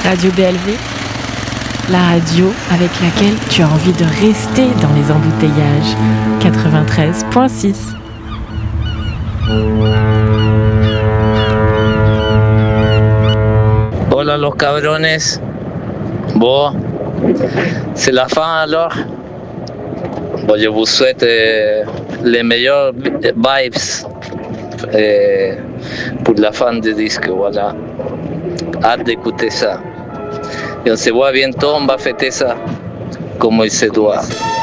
Radio BLV, la radio avec laquelle tu as envie de rester dans les embouteillages. 93.6. Hola los cabrones. Bon, c'est la fin alors. Bon, je vous souhaite les meilleures vibes pour la fin du disque, voilà. Hâte d'écouter ça. Et on se voit bientôt, on va fêter ça comme il se doit.